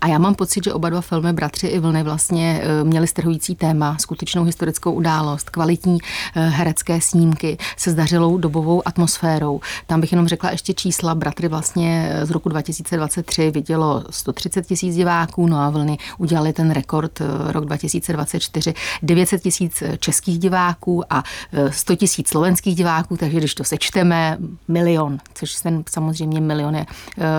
A já mám pocit, že oba dva filmy Bratři i vlny vlastně měly strhující téma, skutečnou historickou událost, kvalitní herecké snímky se zdařilou dobovou atmosférou. Tam bych jenom řekla ještě čísla. Bratry vlastně z roku 2023 vidělo 130 000 diváků, no a vlny udělali ten rekord rok 2024 900 000 českých diváků a 100 000 slovenských diváků, takže když to sečteme, 1 000 000, což ten samozřejmě 1 000 000 je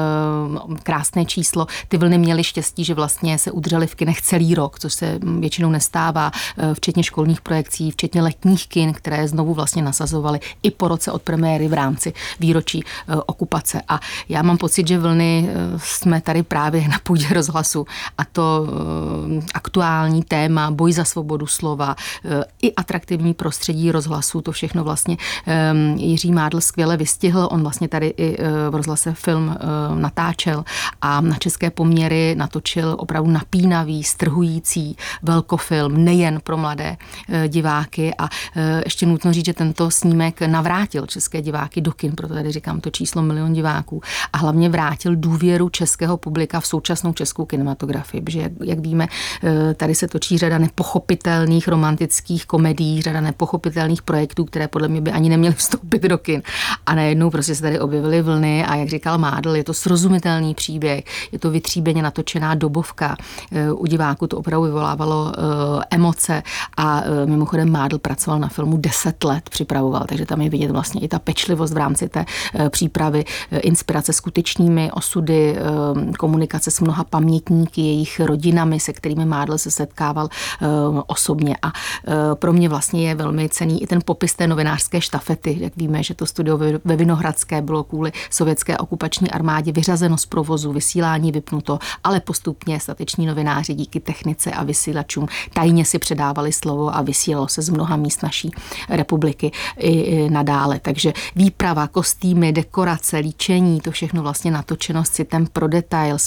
krásné číslo. Ty vlny měly štěstí, že vlastně se udržely v kinech celý rok, což se většinou nestává, včetně školních projekcí, včetně letních kin, které znovu vlastně nasazovaly i po roce od premiéry v rámci výročí okupace. A já mám pocit, že vlny jsme tady právě na půdě rozhlasu a to aktuální téma, boj za svobodu slova, i atraktivní prostředí rozhlasu, to všechno vlastně Jiří Mádl skvěle vystihl. On vlastně tady i v rozhlase film natáčel a na české poměry natočil opravdu napínavý, strhující velkofilm, nejen pro mladé diváky a ještě nutno říct, že tento snímek navrátil české diváky do kin, proto tady říkám to číslo 1 000 000 diváků a hlavně vrátil důvěru českého publika v současnou českou kinematografii, protože jak víme, tady se točí řada nepochopitelných romantických komedií, řada nepochopitelných projektů, které podle mě by ani neměly vstoupit do kin. A najednou prostě se tady objevily vlny a jak říkal Mádl, je to srozumitelný příběh, je to vytříbeně natočená dobovka. U diváků to opravdu vyvolávalo emoce a mimochodem Mádl pracoval na filmu 10 let, připravoval, takže tam je vidět vlastně i ta pečlivost v rámci té přípravy, inspirace skutečnými osudy, komunikace s mnoha pamětníky, jejich rodinami, se kterými Mádl se setkával osobně a pro mě vlastně je velmi cenný i ten popis té novinářské štafety. Jak víme, že to studio ve Vinohradské bylo kvůli sovětské okupační armádě vyřazeno z provozu, vysílání vypnuto, ale postupně stateční novináři díky technice a vysílačům tajně si předávali slovo a vysílalo se z mnoha míst naší republiky i nadále. Takže výprava, kostýmy, dekorace, líčení, to všechno vlastně natočeno s citem pro detail,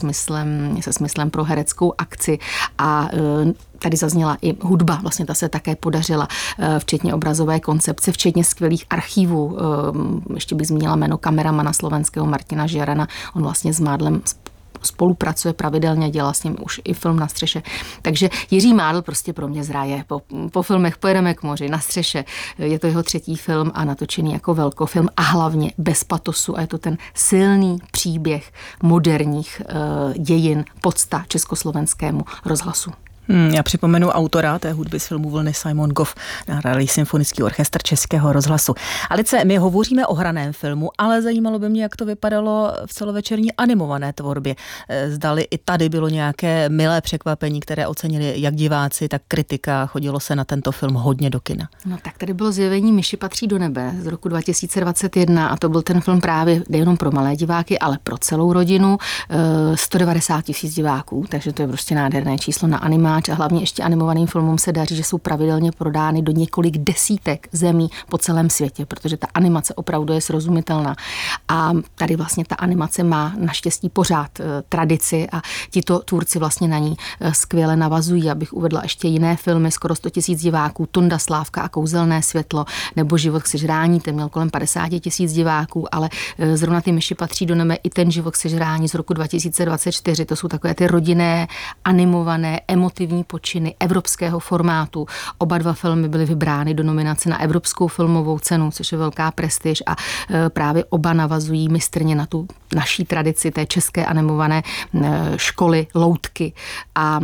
se smyslem pro hereckou akci a tady zazněla i hudba, vlastně ta se také podařila, včetně obrazové koncepce, včetně skvělých archívů. Ještě bych zmínila jméno kameramana slovenského Martina Žerana, on vlastně s Mádlem spolupracuje pravidelně, dělá s ním už i film Na střeše. Takže Jiří Mádl prostě pro mě zraje. Po filmech Pojedeme k moři, Na střeše. Je to jeho 3. film a natočený jako velkofilm a hlavně bez patosu a je to ten silný příběh moderních dějin, podsta československému rozhlasu. Já připomenu autora té hudby z filmu Vlny, Simon Goff, nahrál Symfonický orchestr Českého rozhlasu. Alice, my hovoříme o hraném filmu, ale zajímalo by mě, jak to vypadalo v celovečerní animované tvorbě. Zdali i tady bylo nějaké milé překvapení, které ocenili jak diváci, tak kritika. Chodilo se na tento film hodně do kina. No tak tady bylo zjevení Myši patří do nebe z roku 2021 a to byl ten film právě nejenom pro malé diváky, ale pro celou rodinu. 190 000 diváků, takže to je prostě nádherné číslo na animáč a hlavně ještě animovaným filmům se daří, že jsou pravidelně prodány do několik desítek zemí po celém světě, protože ta animace opravdu je srozumitelná. A tady vlastně ta animace má naštěstí pořád tradici a tito tvůrci vlastně na ní skvěle navazují. Abych uvedla ještě jiné filmy, skoro 100 000 diváků, Tonda, Slávka a Kouzelné světlo, nebo Život k sežrání, ten měl kolem 50 000 diváků, ale zrovna ty Myši patří do nebe i ten Život k sežrání z roku 2024, to jsou takové ty rodinné, animované, emotivní počiny evropského formátu. Oba dva filmy byly vybrány do nominace na Evropskou filmovou cenu, což je velká prestiž a právě oba navazují mistrně na tu naší tradici té české animované školy, loutky a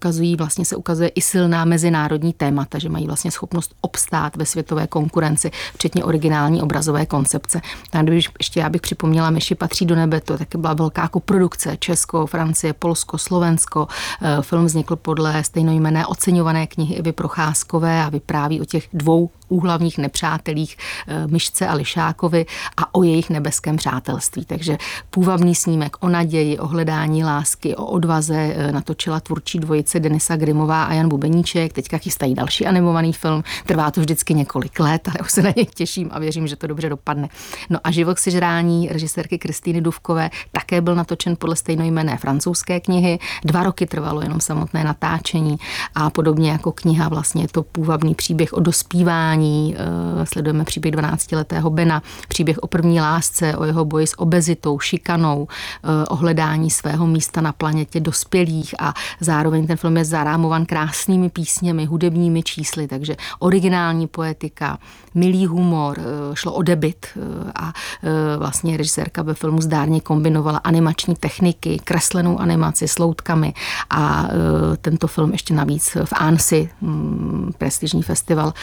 se ukazuje i silná mezinárodní témata, že mají vlastně schopnost obstát ve světové konkurenci, včetně originální obrazové koncepce. Já bych připomněla, Myši patří do nebe, to taky byla velká koprodukce Česko, Francie, Polsko, Slovensko. Film vznikl podle stejnojmenné oceňované knihy Evy Procházkové a vypráví o těch 2 úhlavních nepřátelích Myšce a Lišákovi a o jejich nebeském přátelství. Takže půvabný snímek o naději, o hledání lásky, o odvaze natočila tvůrčí dvojice Denisa Grimová a Jan Bubeníček. Teďka chystají další animovaný film. Trvá to vždycky několik let, ale už se na něj těším a věřím, že to dobře dopadne. No a Život k sežrání režisérky Kristýny Dufkové také byl natočen podle stejnojmenné francouzské knihy. 2 roky trvalo jenom samotné natáčení a podobně jako kniha vlastně je to půvabný příběh o dospívání chování, sledujeme příběh 12letého Bena, příběh o první lásce, o jeho boji s obezitou, šikanou, o hledání svého místa na planetě dospělých a zároveň ten film je zarámovan krásnými písněmi, hudebními čísly, takže originální poetika, milý humor, šlo o debut a vlastně režisérka ve filmu zdárně kombinovala animační techniky, kreslenou animaci s loutkami a tento film ještě navíc v Annecy, prestižní festival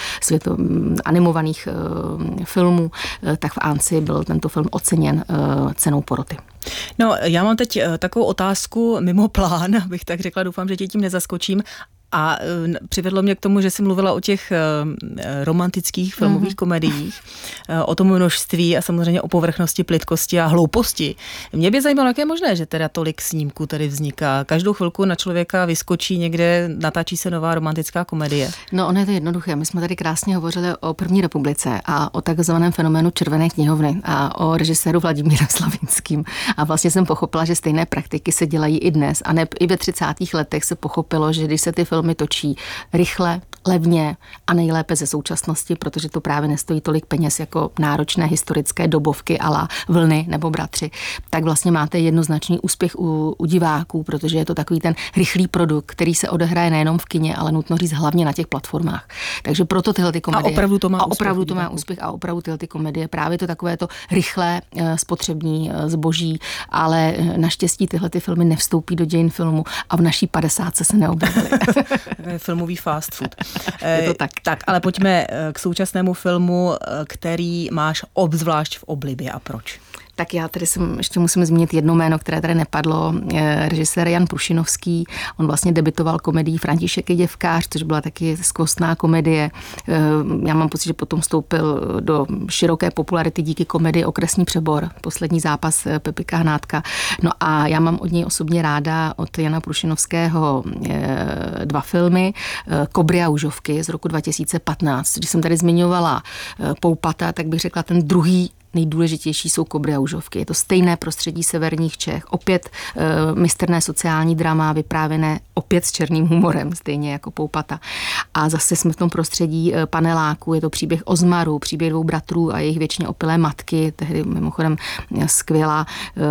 animovaných filmů, tak v Annecy byl tento film oceněn cenou poroty. No, já mám teď takovou otázku mimo plán, bych tak řekla, doufám, že tě tím nezaskočím. A přivedlo mě k tomu, že jsi mluvila o těch romantických filmových komediích, o tom množství a samozřejmě o povrchnosti, plitkosti a hlouposti. Mě by zajímalo, jak je možné, že teda tolik snímků tady vzniká. Každou chvilku na člověka vyskočí někde, natáčí se nová romantická komedie. No, ono je to jednoduché. My jsme tady krásně hovořili o první republice a o takzvaném fenoménu Červené knihovny a o režiséru Vladimírem Slavinským. A vlastně jsem pochopila, že stejné praktiky se dělají i dnes. A ne, i ve 30. letech se pochopilo, že když se ty filmy točí rychle, levně a nejlépe ze současnosti, protože to právě nestojí tolik peněz jako náročné historické dobovky a la Vlny nebo Bratři, tak vlastně máte jednoznačný úspěch u diváků, protože je to takový ten rychlý produkt, který se odehraje nejenom v kině, ale nutno říct hlavně na těch platformách. Takže proto tyhle ty komedie. A opravdu to má úspěch a opravdu tyhle ty komedie. Právě to takové to rychlé spotřební zboží, ale naštěstí tyhle ty filmy nevstoupí do dějin filmu a v naší 50 se neobjevily. Filmový fast food. Je to tak. Tak, ale pojďme k současnému filmu, který máš obzvlášť v oblibě a proč? Tak já tady ještě musím zmínit jedno jméno, které tady nepadlo, režisér Jan Prušinovský. On vlastně debitoval komedii František je děvkář, což byla taky skvostná komedie. Já mám pocit, že potom vstoupil do široké popularity díky komedii Okresní přebor, Poslední zápas Pepika Hnátka. No a já mám od něj osobně ráda, od Jana Prušinovského, 2 filmy. Kobry a užovky z roku 2015. Když jsem tady zmiňovala Poupata, tak bych řekla ten druhý nejdůležitější jsou Kobry a užovky. Je to stejné prostředí severních Čech, opět mistrné sociální drama, vyprávěné opět s černým humorem, stejně jako Poupata. A zase jsme v tom prostředí paneláku, je to příběh Ozmaru, příběh 2 bratrů a jejich věčně opilé matky, tehdy mimochodem skvělá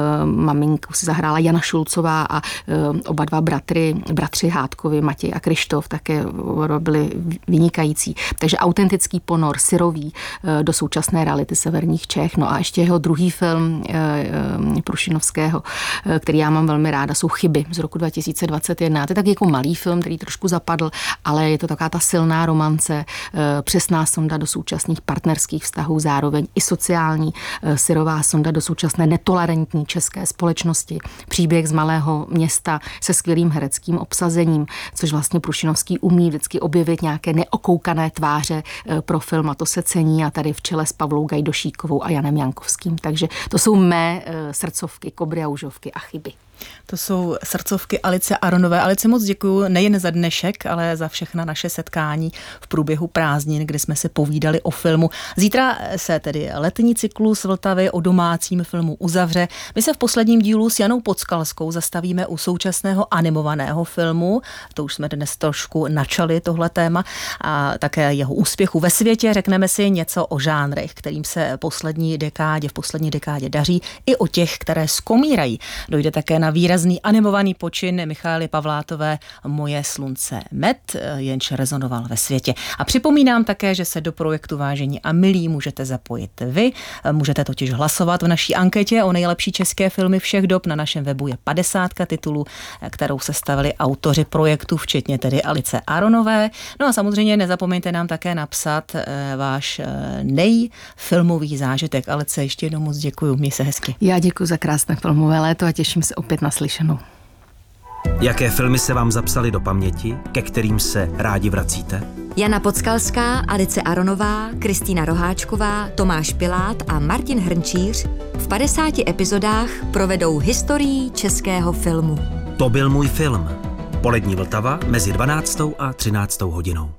maminku si zahrála Jana Šulcová a oba 2 bratři Hádkovi, Matěj a Krištof, také byli vynikající. Takže autentický ponor, syrový do současné reality severních Čech. No a ještě jeho druhý film Prušinovského, který já mám velmi ráda, jsou Chyby z roku 2021. To je tak jako malý film, který trošku zapadl, ale je to taková ta silná romance, přesná sonda do současných partnerských vztahů, zároveň i sociální syrová sonda do současné netolerantní české společnosti. Příběh z malého města se skvělým hereckým obsazením, což vlastně Prušinovský umí vždycky objevit nějaké neokoukané tváře pro film a to se cení a tady v čele s Pavlou Gajdošíkovou a Janem Jankovským. Takže to jsou mé srdcovky, Kobry a užovky a Chyby. To jsou srdcovky Alice Aronové. Alice, moc děkuju nejen za dnešek, ale za všechna naše setkání v průběhu prázdnin, kdy jsme se povídali o filmu. Zítra se tedy letní cyklus Vltavy o domácím filmu uzavře. My se v posledním dílu s Janou Podskalskou zastavíme u současného animovaného filmu. To už jsme dnes trošku načali tohle téma a také jeho úspěchu ve světě. Řekneme si něco o žánrech, kterým se v poslední dekádě daří, i o těch, které skomírají. Dojde také na výrazný animovaný počin Michaely Pavlátové Moje slunce med, jenž rezonoval ve světě. A připomínám také, že se do projektu Vážení a milí můžete zapojit vy. Můžete totiž hlasovat v naší anketě o nejlepší české filmy všech dob. Na našem webu je 50 titulů, kterou sestavili autoři projektu, včetně tedy Alice Aronové. No a samozřejmě nezapomeňte nám také napsat váš nejfilmový zážitek. Alice, ještě jednou moc děkuju. Měj se hezky. Já děkuji za krásné filmové léto a těším se opět naslyšenou. Jaké filmy se vám zapsaly do paměti, ke kterým se rádi vracíte? Jana Podskalská, Alice Aronová, Kristýna Roháčková, Tomáš Pilát a Martin Hrnčíř v 50 epizodách provedou historií českého filmu. To byl můj film. Polední Vltava mezi 12. a 13. hodinou.